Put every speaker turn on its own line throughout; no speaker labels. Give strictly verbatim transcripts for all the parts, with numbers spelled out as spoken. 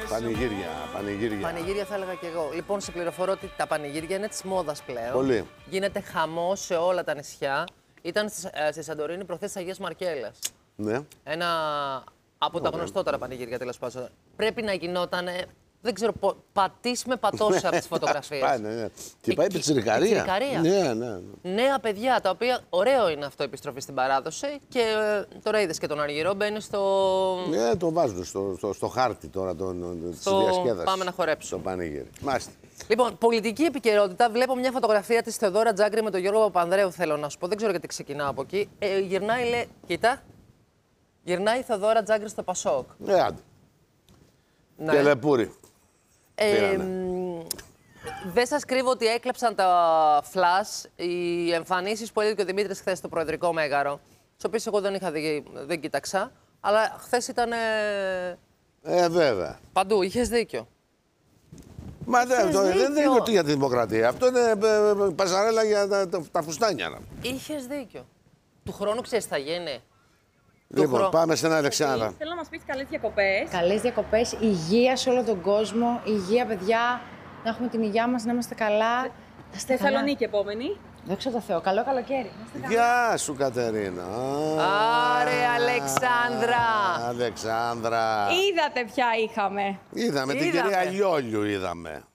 Πανηγύρια, πανηγύρια.
Πανηγύρια θα έλεγα και εγώ. Λοιπόν, σε πληροφορώ ότι τα πανηγύρια είναι της μόδας πλέον.
Πολύ.
Γίνεται χαμός σε όλα τα νησιά. Ήταν στη Σαντορίνη προχθές Αγίας Μαρκέλας.
Ναι.
Ένα από τα γνωστότερα πανηγύρια, τέλος πάντων. Πρέπει να γινόταν, δεν ξέρω, πατήσει με πατώσει από τις φωτογραφίες.
Πάει, ναι, ναι. Και πάει πιτσιρικαρία. Ναι, ναι, ναι.
Νέα παιδιά, τα οποία ωραίο είναι αυτό η επιστροφή στην παράδοση. Και ε, τώρα είδες και τον Αργυρό, μπαίνει στο.
Ναι, το βάζουν στο, στο, στο χάρτη τώρα τη διασκέδαση.
Πάμε να χορέψουμε.
Στο πανηγύρι. Μάλιστα.
Λοιπόν, πολιτική επικαιρότητα. Βλέπω μια φωτογραφία της Θεοδώρα Τζάγκρη με τον Γιώργο Παπανδρέου, θέλω να σου πω. Δεν ξέρω γιατί ξεκινάω από εκεί. Ε, γυρνάει, λέει, κοίτα. Γυρνάει η Θεοδώρα Τζάγκρη στο Πασόκ.
Ναι, άντε.
Ναι.
Τελεπούρη.
Ε, δεν σας κρύβω ότι έκλεψαν τα φλας οι εμφανίσεις που έλεγε και ο Δημήτρης χθες στο Προεδρικό Μέγαρο. Τις οποίες εγώ δεν είχα δει, δεν κοίταξα. Αλλά χθες ήταν.
Ε, βέβαια.
Παντού, είχες δίκιο.
Μα δεν, το, δεν είναι ότι για τη δημοκρατία. Αυτό είναι ε, παζαρέλα για τα, τα, τα φουστάνια.
Είχες δίκιο. Του χρόνου ξέρεις θα γίνει.
Λοιπόν,
χρό...
πάμε στην Αλεξάνδρα.
Θέλω να μας πεις καλές διακοπές.
Καλές διακοπές, υγεία σε όλο τον κόσμο. Υγεία, παιδιά, να έχουμε την υγειά μας, να είμαστε καλά.
Στη Θεσσαλονίκη επόμενη.
Δόξα τω Θεώ. Καλό καλοκαίρι.
Γεια σου, Κατερίνα.
Άρε, Αλεξάνδρα.
Αλεξάνδρα.
Είδατε ποια είχαμε.
Είδαμε, την
Είδαμε.
κυρία Λιόλιου είδαμε.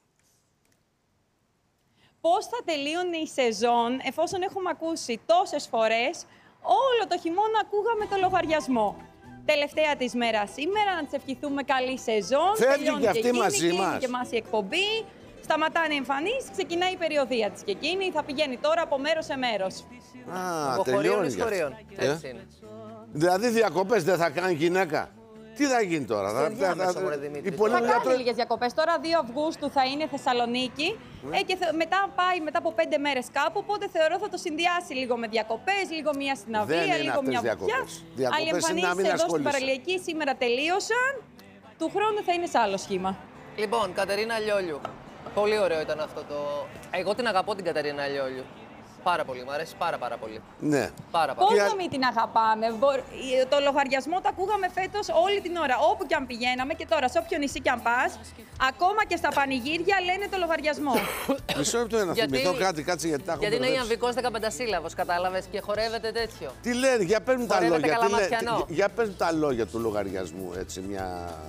Πώς θα τελείωνε η σεζόν εφόσον έχουμε ακούσει τόσες φορές όλο το χειμώνα ακούγαμε το λογαριασμό. Τελευταία της μέρα σήμερα, να της ευχηθούμε καλή σεζόν.
Φεύγει και αυτή μαζί μας.
Και μας η εκπομπή. Σταματάνε οι εμφανίσεις, ξεκινάει η περιοδία της και εκείνη θα πηγαίνει τώρα από μέρος σε μέρος.
Α,
Από χωρίων
τελειώνει.
εις
κι αυτό.
χωρίων.
Ε?
Έτσι είναι.
Δηλαδή διακοπές δεν θα κάνει γυναίκα. Τι θα γίνει τώρα.
Στο ενδιάμεσο, μωρέ, Δημήτρη.
οι πολλοί
Θα κάνει
γιατροί-
λίγες διακοπές. Τώρα δύο Αυγούστου θα είναι Θεσσαλονίκη ε, και θε- μετά πάει μετά από πέντε μέρες κάπου. Οπότε θεωρώ θα το συνδυάσει λίγο με διακοπές, λίγο μια στην
Δεν
αυλία,
είναι
λίγο
αυτές
μια
διακοπές.
βουτιά.
Διακοπές
Άλλοι
είναι να μην
εμφανίσεις εδώ στην
ασχολείσαι.
παραλιακή σήμερα τελείωσαν. Του χρόνου θα είναι σε άλλο σχήμα.
Λοιπόν, Κατερίνα Λιόλιου. Πολύ ωραίο ήταν αυτό το. Εγώ την αγαπώ την Κατερίνα Λιόλιου. Πάρα πολύ, μου αρέσει πάρα πάρα πολύ.
Ναι.
Πάρα πάρα.
Πώς να μην την αγαπάμε. Μπο- Το λογαριασμό το ακούγαμε φέτος όλη την ώρα. Όπου και αν πηγαίναμε και τώρα, σε όποιο νησί και αν πας, ακόμα και στα πανηγύρια λένε το λογαριασμό.
Μισό λεπτό να
Γιατί-
θυμηθώ κάτι, κάτσε γιατί τα έχω
Γιατί είναι
μπερδέψει.
ιαμβικός δεκαπεντασύλλαβος, κατάλαβες, και χορεύεται τέτοιο.
Τι λένε, για παίρνουν τα
Χορεύεται
λόγια. Τι λένε,
καλαμαθιανό.
τι- για παίρνουν τα λόγια του λογαριασμού, έτσι μια.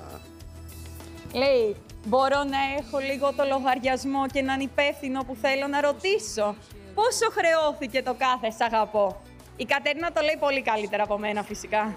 Λέει, μπορώ να έχω λίγο το λογαριασμό και έναν υπεύθυνο που θέλω να ρωτήσω. Πόσο χρεώθηκε το κάθε σ' αγαπώ. Η Κατερίνα το λέει πολύ καλύτερα από μένα φυσικά.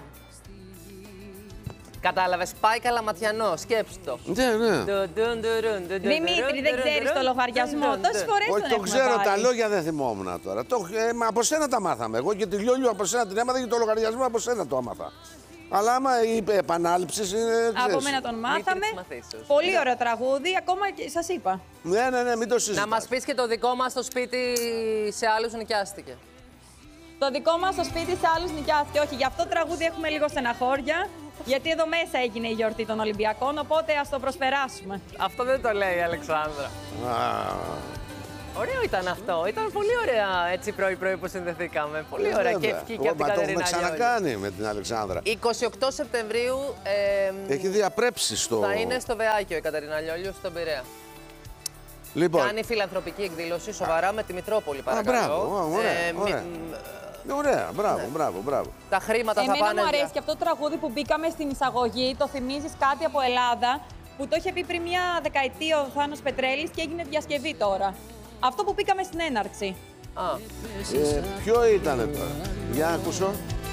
Κατάλαβες, πάει καλαματιανό, σκέψου το.
Ναι, ναι.
Δημήτρη, δεν ξέρεις το λογαριασμό. Τόσες φορές τον
Όχι, το
έχουμε
ξέρω,
βάλει.
τα λόγια δεν θυμόμουν τώρα. Το, ε, μα από σένα τα μάθαμε. Εγώ και τη Λιόλιου από σένα την έμαθα και το λογαριασμό από σένα το άμαθα. Αλλά άμα η επανάληψη είναι.
Από
ξέρεις.
μένα τον μάθαμε.
τις μαθήσεις.
Πολύ ωραίο τραγούδι, ακόμα και σας είπα.
Ναι, ναι, ναι, μην το συζητάς.
Να μας πεις και το δικό μας στο σπίτι σε άλλους νοικιάστηκε.
Το δικό μας στο σπίτι σε άλλους νοικιάστηκε. Όχι, γι' αυτό το τραγούδι έχουμε λίγο στεναχώρια. Γιατί εδώ μέσα έγινε η γιορτή των Ολυμπιακών, οπότε ας το προσπεράσουμε.
Αυτό δεν το λέει η Αλεξάνδρα.
Α,
Ωραίο ήταν αυτό. Ήταν πολύ ωραία έτσι πρωί-πρωί που συνδεθήκαμε. Πολύ
ε,
ωραία και
βέβαια.
ευχή και από την
Μα το έχουμε
Κατερίνα Λιόλιου.
ξανακάνει με την Αλεξάνδρα.
είκοσι οκτώ Σεπτεμβρίου ε,
Έχει διαπρέψει στο.
θα είναι στο Βεάκιο η Κατερίνα Λιόλιου στον Πειραιά.
Λοιπόν,
Κάνει φιλανθρωπική εκδήλωση σοβαρά με τη Μητρόπολη, παρακαλώ.
μπράβο, ωραία,
μη-
ωραία.
μ,
ωραία, μπράβο, μπράβο, μπράβο.
τα χρήματα θα
Εμένα
πάνε.
μου αρέσει
για-
και αυτό το τραγούδι που μπήκαμε στην εισαγωγή, το θυμίζεις κάτι από Ελλάδα, που το είχε πει πριν μια δεκαετία ο Θάνος Πετρέλης και έγινε διασκευή τώρα. Αυτό που μπήκαμε στην έναρξη.
Α,
Ε, ποιο ήτανε τώρα. Για ακούσω.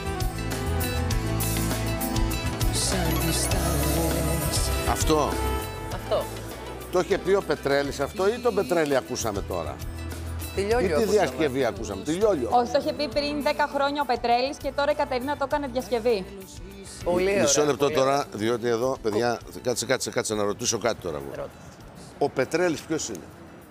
Αυτό.
αυτό.
Το είχε πει ο Πετρέλης αυτό ή τον Πετρέλη ακούσαμε τώρα.
Τη
Ή
Λιόλιου
τη
ακούσαμε.
διασκευή ακούσαμε. Τη Λιόλιο.
Όχι, το είχε πει πριν δέκα χρόνια ο Πετρέλης και τώρα η Κατερίνα το έκανε διασκευή.
Πολύ ωραία.
Μισό λεπτό
πολύ
τώρα,
ωραία.
διότι εδώ, παιδιά, κάτσε, κάτσε, κάτσε να ρωτήσω κάτι τώρα εγώ.
Ρώτα.
Ο Πετρέλης ποιος είναι.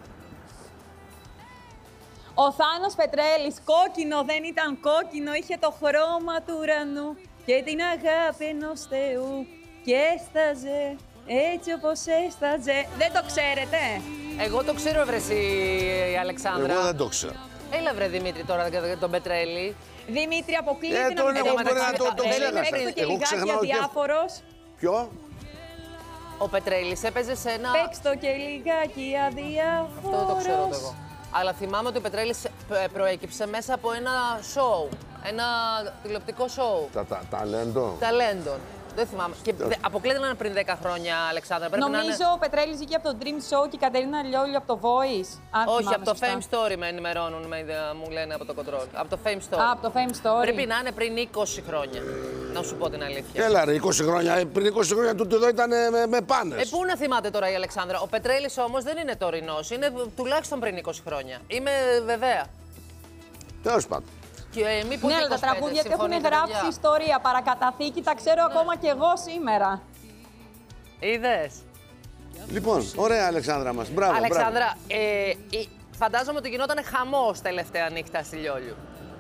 Ο Θάνος Πετρέλης, κόκκινο δεν ήταν κόκκινο, είχε το χρώμα του ουρανού και την αγάπη ενός Θεού και έσταζε έτσι όπως έσταζε. Δεν το ξέρετε.
Εγώ το ξέρω, βρε εσύ, η Αλεξάνδρα.
Εγώ δεν το ξέρω.
Έλα, βρε Δημήτρη, τώρα για τον Πετρέλη.
Δημήτρη, αποκλείεται
Ε,
να
τον
μην
εγώ
το
μπορεί να το- το
ξέρετε.
ξέχασα.
Παίξτε και
Εγώ
λιγάκι
ξεχνάω και-
αδιάφορος.
Ποιο.
Ο Πετρέλης έπαιζε σε ένα.
Παίξ' το και λιγάκι αδιάφορος.
Αυτό δεν το ξέρω ούτε εγώ. Αλλά θυμάμαι ότι ο Πετρέλης προέκυψε μέσα από ένα show. Ένα τηλεοπτικό show.
Τα, τα, ταλέντο.
Ταλέντων. Δεν θυμάμαι. Και δε, αποκλείεται να είναι πριν δέκα χρόνια, Αλεξάνδρα. Πρέπει
Νομίζω
να είναι...
ο Πετρέλης βγήκε από το Dream Show και η Κατερίνα Λιόλιο από το Voice. Αν
Όχι,
θυμάμαι
από το
σωστά.
Fame Story με ενημερώνουν, με, μου λένε από το Control. Από το Fame Story.
Α, από το Fame Story.
Πρέπει να είναι πριν είκοσι χρόνια. Να σου πω την αλήθεια.
Έλα ρε, είκοσι χρόνια. Πριν είκοσι χρόνια τούτο εδώ ήταν με, με πάνες.
Ε, πού να θυμάται τώρα η Αλεξάνδρα. Ο Πετρέλης όμως δεν είναι τωρινός. Είναι τουλάχιστον πριν είκοσι χρόνια. Είμαι βεβαία.
Τέλος πάντων.
Και, ε, μήπως
Ναι, αλλά τα
είκοσι πέντε,
τραγούδια έχουν
συμφωνείτε,
γράψει
παιδιά?
ιστορία, παρακαταθήκη, τα ξέρω
Ναι.
ακόμα κι εγώ σήμερα.
Είδες.
Λοιπόν, ωραία Αλεξάνδρα μας. Μπράβο,
Αλεξάνδρα, ε, ε, φαντάζομαι ότι γινόταν χαμός τελευταία νύχτα στη Λιόλιου.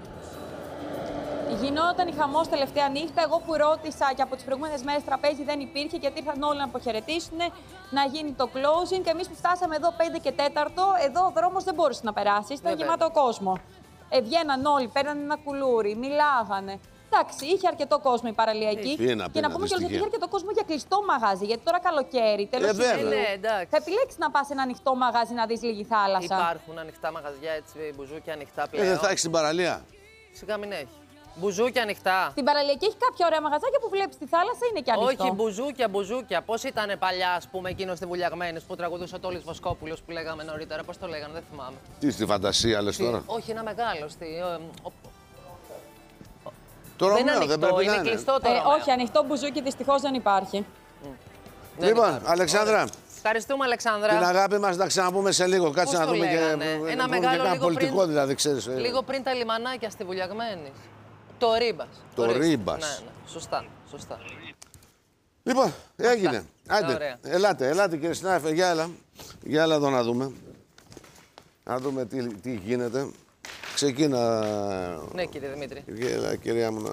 Γινόταν η χαμός τελευταία νύχτα. Εγώ που ρώτησα και από τις προηγούμενες μέρες τραπέζι δεν υπήρχε γιατί ήρθαν όλοι να αποχαιρετήσουν, να γίνει το closing. Και εμείς που φτάσαμε εδώ πέντε και τέταρτο, εδώ ο δρόμος δεν μπορούσε να περάσει. Ήταν
Βέβαια.
γεμάτο κόσμο. Ε, βγαίναν όλοι, παίρναν ένα κουλούρι, μιλάγανε. Εντάξει, είχε αρκετό κόσμο η παραλία εκεί.
Πίνα,
και
πίνα,
να πούμε κιόλας ότι
δυστυχία.
είχε αρκετό κόσμο για κλειστό μαγάζι. Γιατί τώρα καλοκαίρι, τέλος
Ε,
του
βέβαια.
Ιουλίου,
Ε, ναι, εντάξει.
θα επιλέξεις να πας σε ένα ανοιχτό μαγάζι να δεις λίγη θάλασσα.
Υπάρχουν ανοιχτά μαγαζιά, έτσι, μπουζούκια ανοιχτά
Ε,
πλέον.
δεν θα έχει την παραλία.
Σιγά μην έχει. Μπουζούκια ανοιχτά.
Στην παραλιακή έχει κάποια ωραία μαγαζάκια που βλέπεις τη θάλασσα, είναι και ανοιχτό.
Όχι, μπουζούκια, μπουζούκια. Πώς ήταν παλιά, α πούμε, εκείνο στη Βουλιαγμένη που τραγουδούσε ο Τόλης Βοσκόπουλος που λέγαμε νωρίτερα. Πώς το λέγανε, δεν θυμάμαι.
Τι στη φαντασία λες τώρα.
Όχι, ένα μεγάλο. Στη, ε, ο-
Το
δεν είναι
Ρωμαίο δεν
ανοιχτό,
πρέπει
είναι
να είναι.
κλειστό το
Ε,
Ρωμαίο.
όχι, ανοιχτό μπουζούκι δυστυχώς δεν υπάρχει.
Δεν
Λοιπόν,
υπάρχει.
Αλεξάνδρα,
Ευχαριστούμε, Αλεξάνδρα.
την αγάπη μας να ξαναπούμε σε λίγο. Κάτσε
Πώς
να
το
δούμε και,
λέγανε?
να
Ένα
πούμε και
μεγάλο
κάνα
λίγο
πολιτικό
πριν-
δηλαδή, ξέρεις. ε.
Λίγο πριν τα λιμανάκια στη Βουλιαγμένη. Το Ρίμπας.
Το
ορίστε.
Ρίμπας.
Ναι, ναι. Σωστά, σωστά.
Λοιπόν, έγινε. Άντε,
Ωραία.
ελάτε, ελάτε κύριε συνάδελφε, για έλα. Για έλα εδώ να δούμε. Να δούμε τι, τι γίνεται. Ξεκίνα,
Ναι, κύριε Δημήτρη.
κυρία, κυρία μου, να...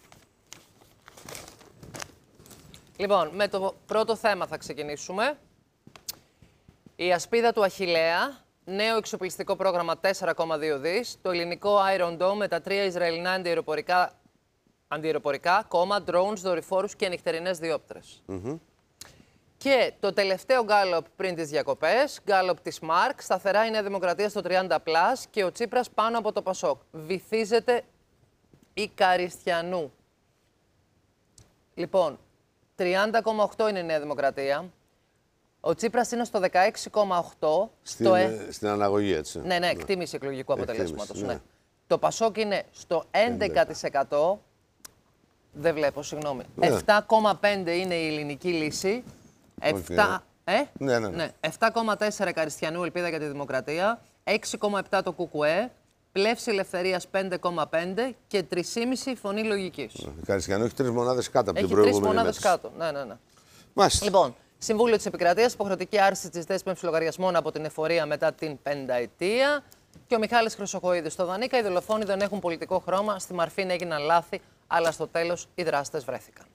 Λοιπόν, με το πρώτο θέμα θα ξεκινήσουμε. Η ασπίδα του Αχιλλέα, νέο εξοπλιστικό πρόγραμμα τέσσερα κόμμα δύο δις, το ελληνικό Iron Dome με τα τρία Ισραηλινά αντιεροπορικά, αντιεροπορικά κόμμα, drones, δορυφόρους και νυχτερινές διόπτρες.
Mm-hmm.
Και το τελευταίο γκάλοπ πριν τις διακοπές, γκάλοπ της Μάρκ, σταθερά η Νέα Δημοκρατία στο τριάντα πλας και ο Τσίπρας πάνω από το Πασόκ. Βυθίζεται η Καριστιανού. Λοιπόν, τριάντα κόμμα οκτώ είναι η Νέα Δημοκρατία. Ο Τσίπρας είναι στο δεκαέξι κόμμα οκτώ.
Στην,
στο...
ε, στην αναγωγή, έτσι.
Ναι, ναι, εκτίμηση εκλογικού
Εκτίμηση,
αποτελέσματος.
ναι.
Ναι. Το Πασόκ είναι στο έντεκα τοις εκατό. Δεν βλέπω, συγγνώμη.
Ναι.
επτά κόμμα πέντε είναι η ελληνική λύση. επτά, ε?
Ναι, ναι, ναι.
επτά κόμμα τέσσερα Καριστιανού, Ελπίδα για τη Δημοκρατία. έξι κόμμα επτά το ΚΚΕ. Πλεύση Ελευθερίας πέντε κόμμα πέντε και τρία κόμμα πέντε Φωνή Λογικής.
Η Καριστιανού έχει τρεις μονάδες κάτω από
Έχει
την
τρεις
προηγούμενη
μονάδες
μέτρηση.
κάτω. Ναι, ναι, ναι.
Μάλιστα.
Λοιπόν, Συμβούλιο της Επικρατείας, υποχρεωτική άρση της δέσμευσης λογαριασμών από την εφορία μετά την πενταετία. Και ο Μιχάλης Χρυσοχοΐδης στο Δανίκα. Οι δολοφόνοι δεν έχουν πολιτικό χρώμα. Στη Μαρφίν έγιναν λάθη, αλλά στο τέλος οι δράστες βρέθηκαν.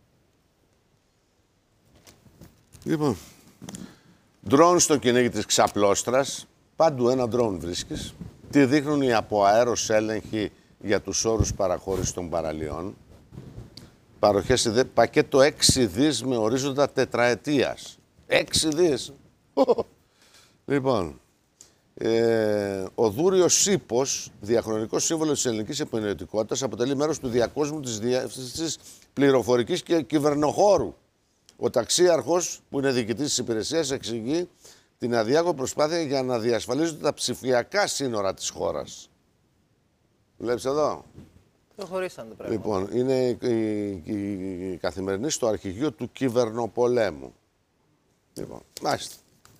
Λοιπόν, ντρόουν στο κυνήγι της Ξαπλώστρας. Πάντου ένα ντρόουν βρίσκεις. Τι δείχνουν οι αποαέρος έλεγχοι για τους όρους παραχώρησης των παραλιών. Παροχές ιδε... πακέτο έξι δις με ορίζοντα τετραετίας. έξι δις. Λοιπόν, ε, ο Δούριος Σύπος, διαχρονικός σύμβολος της ελληνικής επενδυτικότητας, αποτελεί μέρος του διακόσμου της Διεύθυνσης Πληροφορικής και Κυβερνοχώρου. Ο ταξίαρχος, που είναι διοικητής της υπηρεσίας, εξηγεί την αδιάκοπη προσπάθεια για να διασφαλίζονται τα ψηφιακά σύνορα της χώρας. Βλέπεις εδώ.
Προχωρήσαν το πράγμα.
Λοιπόν, είναι η, η, η καθημερινή στο αρχηγείο του κυβερνοπολέμου. Λοιπόν, μάλιστα.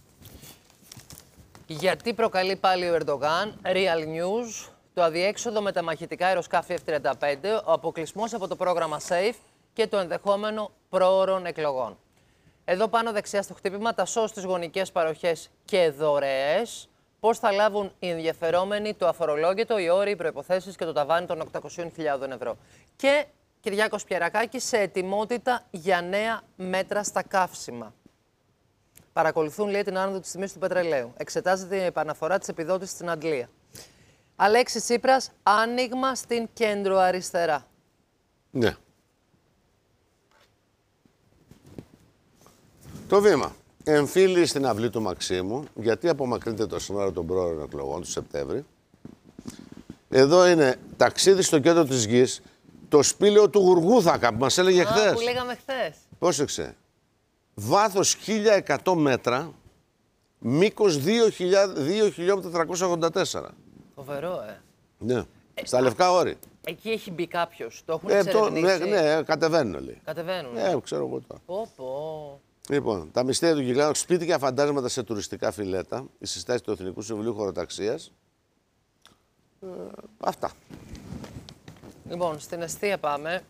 Γιατί προκαλεί πάλι ο Ερντογάν, Real News, το αδιέξοδο με τα μαχητικά αεροσκάφη εφ τριάντα πέντε, ο αποκλεισμός από το πρόγραμμα SAFE και το ενδεχόμενο προώρων εκλογών. Εδώ πάνω δεξιά στο χτύπημα, τα σως στις γονικές παροχές και δωρεές, πώς θα λάβουν οι ενδιαφερόμενοι το αφορολόγητο, οι όροι, οι προϋποθέσεις και το ταβάνι των οκτακοσίων χιλιάδων ευρώ. Και Κυριάκος Πιερακάκης σε ετοιμότητα για νέα μέτρα στα καύσιμα. Παρακολουθούν, λέει, την άνοδο της τιμής του πετρελαίου. Εξετάζεται η επαναφορά της επιδότησης στην Αντλία. Αλέξης Τσίπρας, άνοιγμα στην κέντρο-αριστερά.
Ναι. Το βήμα. Εμφύλιοι στην αυλή του Μαξίμου, γιατί απομακρύνεται το σενάριο των πρόωρων εκλογών του Σεπτέμβρη. Εδώ είναι ταξίδι στο κέντρο της γης, το σπήλαιο του Γουργούθακα που μας έλεγε χθες.
Που λέγαμε χθες.
Πρόσεξε. Βάθος χίλια εκατό μέτρα, μήκος δύο χιλιόμετρα τριακόσια ογδόντα τέσσερα.
Φοβερό, ε.
Ναι. Στα Λευκά Όρη.
Εκεί έχει μπει κάποιος. Το έχουν
Ε, το, ναι,
εξερευνήσει.
ναι, κατεβαίνουν όλοι.
Κατεβαίνουν.
Ε, ξέρω εγώ τώρα.
Πω, πω.
Λοιπόν, τα μυστήρια του Κυκλάδου, σπίτια φαντάσματα σε τουριστικά φιλέτα, η συστάση του Εθνικού Συμβουλίου Χωροταξίας. Ε, αυτά.
Λοιπόν, στην εστία πάμε.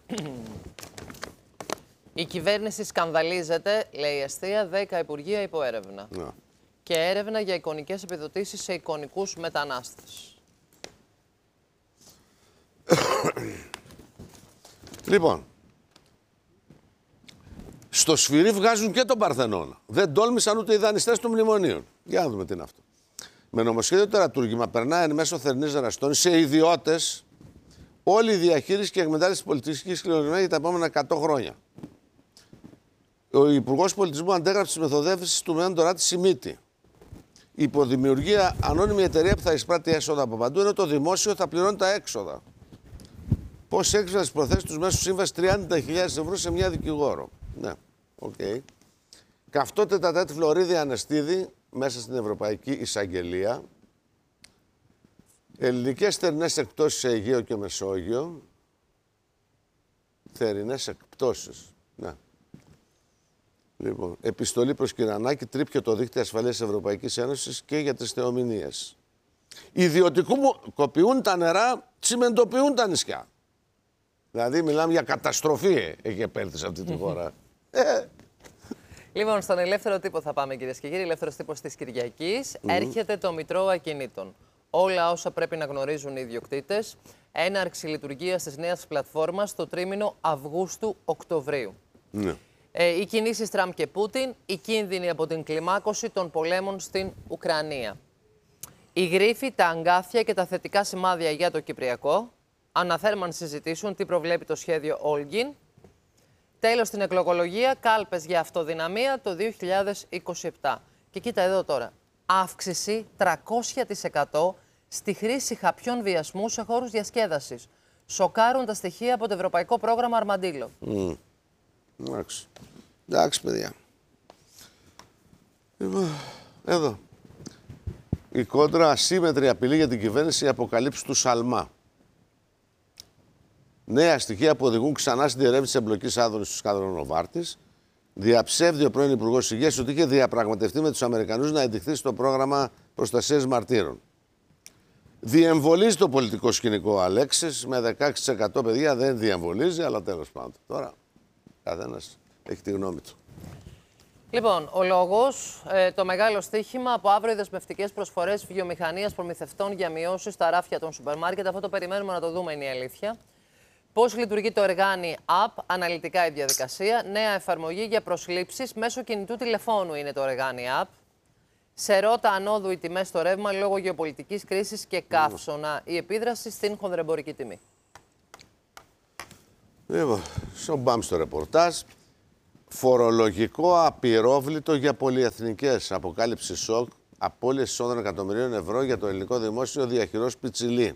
Η κυβέρνηση σκανδαλίζεται, λέει η εστία, δέκα υπουργεία υπό έρευνα.
Ναι.
Και έρευνα για εικονικές επιδοτήσεις σε εικονικούς μετανάστες.
Λοιπόν, στο σφυρί βγάζουν και τον Παρθενώνα. Δεν τόλμησαν ούτε οι δανειστές των μνημονίων. Για να δούμε τι είναι αυτό. Με νομοσχέδιο τερατούργημα περνάει εν μέσω θερινής δραστών σε ιδιώτες όλη η διαχείριση και εκμετάλλευση πολιτιστικής κληρονομιάς για τα επόμενα εκατό χρόνια. Ο Υπουργός Πολιτισμού αντέγραψε τις μεθοδεύσεις του Μέντορα τη Σιμίτη. Η υποδημιουργία ανώνυμη εταιρεία που θα εισπράττει έσοδα από παντού, ενώ το δημόσιο θα πληρώνει τα έξοδα. Πώς έκρυβαν τις προθέσεις τους μέσω σύμβαση τριάντα χιλιάδες ευρώ σε μια δικηγόρο. Ναι, οκ. Okay. Καυτό τετατέτ Φλωρίδη Ανεστίδη μέσα στην Ευρωπαϊκή Εισαγγελία. Ελληνικές θερινές εκπτώσεις σε Αιγαίο και Μεσόγειο. Θερινές εκπτώσεις. Ναι. Λοιπόν, επιστολή προς Κυρανάκη, τρίπηκε το δίκτυο ασφαλείας Ευρωπαϊκής Ένωσης και για τις θεομηνίες. Ιδιωτικοποιούν τα νερά, τσιμεντοποιούν τα νησιά. Δηλαδή, μιλάμε για καταστροφή έχει επέλθει σε αυτή τη χώρα. ε.
Λοιπόν, στον ελεύθερο τύπο θα πάμε, κυρίες και κύριοι. Ελεύθερος τύπος της Κυριακής. Mm. Έρχεται το Μητρό Ακινήτων. Όλα όσα πρέπει να γνωρίζουν οι ιδιοκτήτες. Έναρξη λειτουργίας της νέας πλατφόρμας το τρίμηνο Αυγούστου-Οκτωβρίου. Mm. Ε, οι κινήσεις Τραμπ και Πούτιν, οι κίνδυνοι από την κλιμάκωση των πολέμων στην Ουκρανία. Οι γρίφοι, τα αγκάθια και τα θετικά σημάδια για το Κυπριακό. Αναθέρμαν συζητήσουν τι προβλέπει το σχέδιο Όλγιν. Τέλος στην εκλογολογία, κάλπες για αυτοδυναμία το δύο χιλιάδες είκοσι επτά. Και κοίτα εδώ τώρα, αύξηση τριακόσια τοις εκατό στη χρήση χαπιών βιασμού σε χώρους διασκέδασης. Σοκάρουν τα στοιχεία από το Ευρωπαϊκό Πρόγραμμα Αρμαντήλο.
Mm. Εντάξει. Εντάξει, παιδιά. Εδώ. Η κόντρα ασύμμετρη απειλή για την κυβέρνηση αποκαλύψει του Σαλμά. Νέα στοιχεία που οδηγούν ξανά στην διερεύνηση εμπλοκής Άδωνης του σκάνδαλου Νοβάρτης. Διαψεύδει ο πρώην Υπουργός Υγείας ότι είχε διαπραγματευτεί με τους Αμερικανούς να εντυχθεί στο πρόγραμμα προστασίας μαρτύρων. Διεμβολίζει το πολιτικό σκηνικό ο Αλέξης. Με δεκαέξι τοις εκατό παιδιά δεν διεμβολίζει, αλλά τέλος πάντων. Τώρα καθένας έχει τη γνώμη του.
Λοιπόν, ο λόγος, ε, το μεγάλο στοίχημα από αύριο οι δεσμευτικές προσφορές βιομηχανίας προμηθευτών για μειώσεις στα ράφια των σούπερ μάρκετ. Αυτό το περιμένουμε να το δούμε, είναι η αλήθεια. Πώς λειτουργεί το Εργάνι App, αναλυτικά η διαδικασία. Νέα εφαρμογή για προσλήψεις μέσω κινητού τηλεφώνου είναι το Εργάνι App. Σε ρότα ανόδου οι τιμές στο ρεύμα λόγω γεωπολιτικής κρίσης και καύσωνα. Η επίδραση στην χονδρεμπορική τιμή.
Λοιπόν, σομπάμ στο ρεπορτάζ. Φορολογικό απειρόβλητο για πολυεθνικές. Αποκάλυψη σοκ. Απώλειες εισόδων εκατομμυρίων ευρώ για το ελληνικό δημόσιο διαχειρός Πιτσιλή.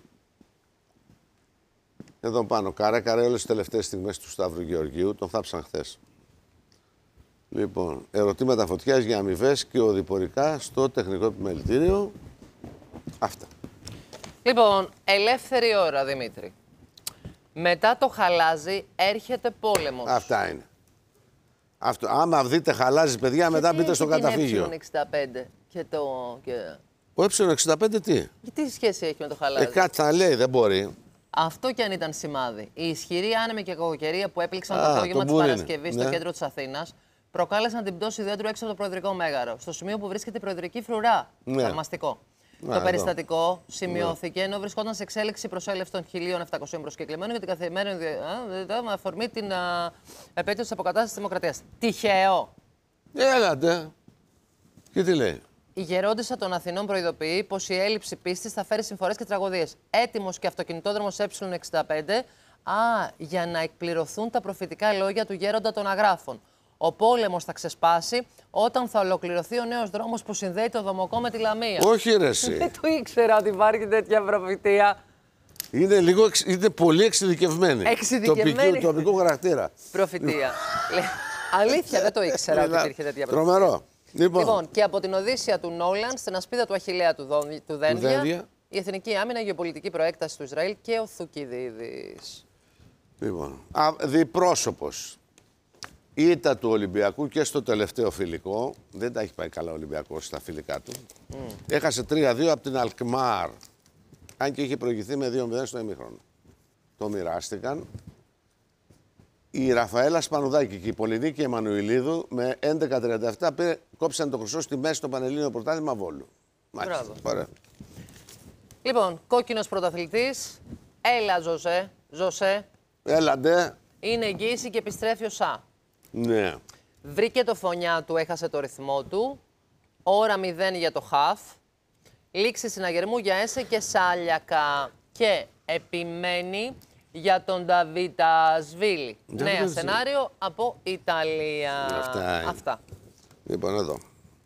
Εδώ πάνω, καρέ καρέ όλες τις τελευταίες στιγμές του Σταύρου Γεωργίου. Τον θάψαν χθες. Λοιπόν, ερωτήματα φωτιάς για αμοιβές και οδηπορικά στο τεχνικό επιμελητήριο. Αυτά.
Λοιπόν, ελεύθερη ώρα, Δημήτρη. Μετά το χαλάζι έρχεται πόλεμος.
Αυτά είναι. Αυτό. Άμα δείτε χαλάζι, παιδιά, μετά μπείτε στο καταφύγιο.
Και εξήντα πέντε και το... Και...
Ο ε εξήντα πέντε τι.
Και τι σχέση έχει με το χαλάζι.
Ε, κάτι θα λέει, δεν μπορεί.
Αυτό κι αν ήταν σημάδι. Η ισχυρή άνεμη και κακοκαιρία που έπληξαν
Α,
το απόγευμα τη Παρασκευή στο
ναι.
κέντρο τη Αθήνα προκάλεσαν την πτώση δέντρου έξω από το Προεδρικό Μέγαρο, στο σημείο που βρίσκεται η Προεδρική Φρουρά.
Ναι.
Θαυμαστικό.
Ναι,
το
εδώ.
περιστατικό σημειώθηκε ενώ βρισκόταν σε εξέλιξη προσέλευτων χίλια επτακόσια προσκεκλημένων για την καθημερινή με αφορμή την α, επέτειο τη αποκατάσταση τη Δημοκρατία. Τυχαίο.
Έλατε. Και τι λέει.
Η γερόντισσα των Αθηνών προειδοποιεί πως η έλλειψη πίστης θα φέρει συμφορές και τραγωδίες. Έτοιμος και αυτοκινητόδρομος ε εξήντα πέντε, α, για να εκπληρωθούν τα προφητικά λόγια του γέροντα των Αγράφων. Ο πόλεμος θα ξεσπάσει όταν θα ολοκληρωθεί ο νέος δρόμος που συνδέει το Δομοκό με τη Λαμία.
Όχι ρε εσύ.
Δεν το ήξερα ότι υπάρχει τέτοια προφητεία.
Είναι, λίγο, εξ- είναι πολύ εξειδικευμένη.
Εξειδικευμένη.
Τοπικού, τοπικού χαρακτήρα.
Προφητεία. Λε- Αλήθεια, δεν το ήξερα ότι υπήρχε τέτοια προφητεία.
Τρομερό. Λοιπόν,
Λοιπόν, και από την Οδύσσια του Νόλαν στην ασπίδα του Αχιλλέα του, Δον- του Δένδια,
Δένδια.
η εθνική άμυνα, η γεωπολιτική προέκταση του Ισραήλ και ο Θουκυδίδης.
λοιπόν. Α, διπρόσωπος. Ήττα του Ολυμπιακού και στο τελευταίο φιλικό. Δεν τα έχει πάει καλά ο Ολυμπιακός στα φιλικά του. Mm. Έχασε τρία δύο από την Αλκμάρ. Αν και είχε προηγηθεί με δύο μηδέν στο ημίχρονο. Το μοιράστηκαν. Η Ραφαέλα Σπανουδάκη και η Πολυνίκη Εμμανουηλίδου με έντεκα τριάντα επτά πήρε, κόψαν το χρυσό στη μέση στο Πανελλήνιο Πρωτάθλημα Βόλου.
Μπράβο.
Ωραία.
Λοιπόν, κόκκινος πρωταθλητής. Έλα, Ζωσέ. Ζωσέ.
Έλαντε.
Είναι εγγύηση και επιστρέφει ο Σα.
Ναι.
Βρήκε το φωνιά του, έχασε το ρυθμό του. Ώρα μηδέν για το χαφ. Λήξη συναγερμού για Έσε και Σάλιακα. Και επιμένει για τον Νταβιτασβίλη. Νέα
Νταβιτασβίλη.
σενάριο από Ιταλία.
Αυτά είναι.
Αυτά.
Λοιπόν, εδώ.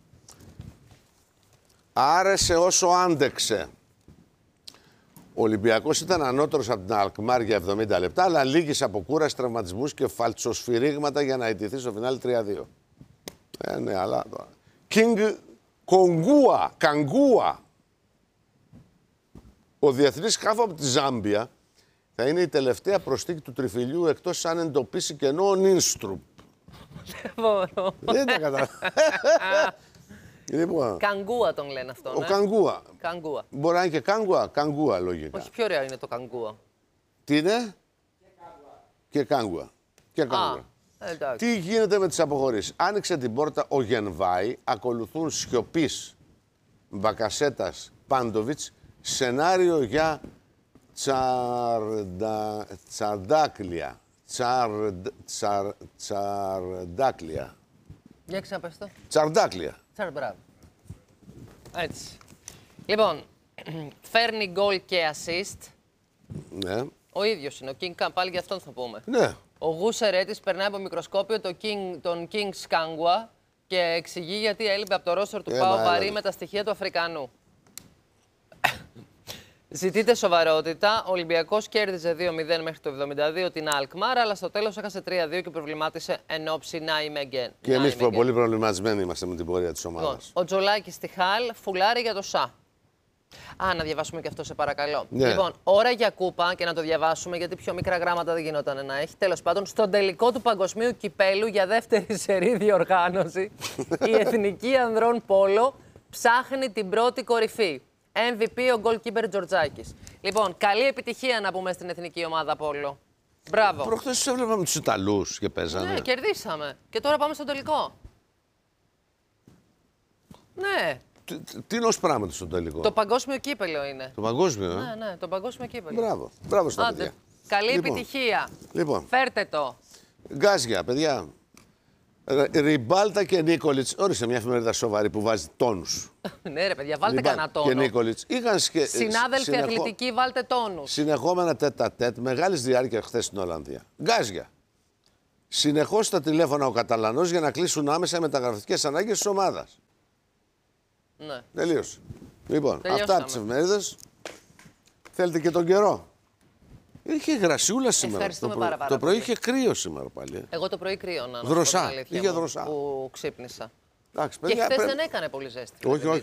Άρεσε όσο άντεξε. Ο Ολυμπιακός ήταν ανώτερος από την Αλκμάρ για εβδομήντα λεπτά, αλλά λύγησε από κούραση, τραυματισμούς και φαλτσοσφυρίγματα για να ιτηθεί στο φινάλι τρία δύο. Ε, ναι, αλλά τώρα. King Κονγκούα, Καγκούα. Ο διεθνής χάφο από τη Ζάμπια θα είναι η τελευταία προστίκη του τριφυλιού εκτός αν εντοπίσει κενό ο Νίνστρουπ.
Δεν μπορώ.
Δεν τα κατάλαβα. Λοιπόν,
Καγκούα τον λένε αυτό.
ο
Ναι.
Καγκούα.
Καγκούα.
Μπορεί να είναι και Κάγκουα, Καγκούα λογικά.
Όχι, πιο ωραίο είναι το καγκούα.
Τι είναι? Και Κάγκουα. Και Κάγκουα.
Α, εντάξει.
Τι γίνεται με τις αποχωρήσεις. Άνοιξε την πόρτα ο Γενβάη, ακολουθούν Σιωπής, Μπακασέτας, Πάντοβιτς, σενάριο για τσαρντα... τσαρντάκλια. Τσαρντ... Τσαρ... Τσαρντάκλια.
Για ξαναπες το.
Τσαρντάκλια.
Τσαρ, μπράβο. Έτσι. Λοιπόν, φέρνει γκολ και assist.
Ναι.
Ο ίδιος είναι, ο King Khan, πάλι για αυτόν θα πούμε.
Ναι.
Ο Γουσερέτης περνάει από μικροσκόπιο το King, τον King Σκάνγκουα και εξηγεί γιατί έλειπε από το ρόστερ του
Έλα,
Πάο
έλα.
βαρύ με τα στοιχεία του Αφρικανού. Ζητείται σοβαρότητα. Ο Ολυμπιακός κέρδιζε δύο μηδέν μέχρι το εβδομήντα δύο την Αλκμάρ, αλλά στο τέλος έχασε τρία δύο και προβλημάτισε εν ώψη να είμαι again.
Και εμείς πολύ προβληματισμένοι είμαστε με την πορεία της
Λοιπόν,
ομάδας.
ο Τζολάκης στη Χαλ φουλάρει για το Σα. Α, να διαβάσουμε και αυτό, σε παρακαλώ.
Ναι.
Λοιπόν, ώρα για κούπα και να το διαβάσουμε, γιατί πιο μικρά γράμματα δεν γινόταν να έχει. Τέλος πάντων, στον τελικό του Παγκοσμίου Κυπέλου για δεύτερη σερή διοργάνωση, η Εθνική Ανδρών Πόλο ψάχνει την πρώτη κορυφή. εμ βι πι ο goalkeeper Τζορτζάκης. Λοιπόν, καλή επιτυχία να πούμε στην Εθνική Ομάδα Πόλο. Μπράβο.
Προχθές τους έβλεπα με τους Ιταλούς και παίζανε.
Ναι, κερδίσαμε. Και τώρα πάμε στον τελικό. Ναι,
Τι, τι, τι είναι ως πράγμα στο τελικό.
το παγκόσμιο κύπελο είναι.
Το παγκόσμιο, ε.
Ναι, ναι, το παγκόσμιο κύπελο.
Μπράβο. Μπράβο στα
Άντε,
παιδιά.
καλή
Λοιπόν,
επιτυχία.
Λοιπόν,
Φέρτε το.
γκάζια, παιδιά. Ρε- Ριμπάλτα και Νίκολιτς. Όρισε μια εφημερίδα σοβαρή που βάζει τόνους.
Ναι, ρε παιδιά, βάλτε
Ριμπάλτα
κανένα
και
τόνο.
Νίκολιτς. Είχαν σκε...
Συνάδελφοι
συνεχώ-
αθλητικοί, βάλτε τόνους.
συνεχόμενα τέτα τέτ, μεγάλης διάρκεια χθες στην Ολλανδία. Γκάζια. Συνεχώς στα τηλέφωνα ο Καταλανός για να κλείσουν άμεσα οι μεταγραφικές ανάγκες της ομάδας.
Ναι.
Τελείωσε. Λοιπόν,
Τελειώσαμε.
αυτά από τις εφημερίδες. Θέλετε και τον καιρό. Είχε γρασιούλα σήμερα.
Ευχαριστούμε
το πρωί.
πάρα, πάρα
το πρωί
πολύ.
είχε κρύο σήμερα πάλι. ε.
Εγώ το πρωί κρύωνα. να σου πω
Δροσά.
την αλήθεια
Είχε
μου,
δροσά.
Που ξύπνησα.
Εντάξει,
Και
παιδιά,
χθε
πρέπει-
δεν έκανε πολύ ζέστη.
Όχι, όχι.